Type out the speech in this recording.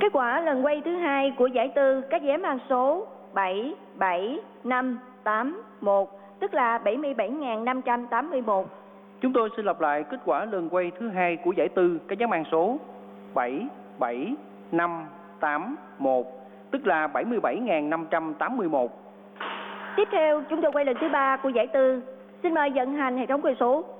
Kết quả lần quay thứ hai của giải tư các vé mang số 77581, tức là 77.581. Chúng tôi xin lặp lại kết quả lần quay thứ hai của giải tư các vé mang số 77581, tức là 77.581. Tiếp theo chúng tôi quay lần thứ ba của giải tư. Xin mời vận hành hệ thống quay số.